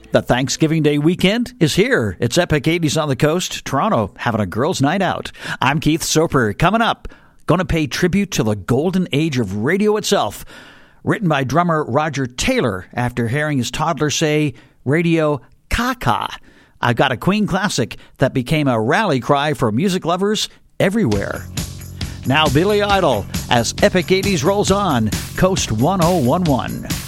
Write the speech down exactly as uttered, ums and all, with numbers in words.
The Thanksgiving Day weekend is here. It's Epic eighties on the coast. Toronto having a girls' night out. I'm Keith Soper. Coming up, going to pay tribute to the golden age of radio itself. Written by drummer Roger Taylor after hearing his toddler say, radio caca. I got a Queen classic that became a rally cry for music lovers everywhere. Now Billy Idol as Epic eighties rolls on Coast one oh one one.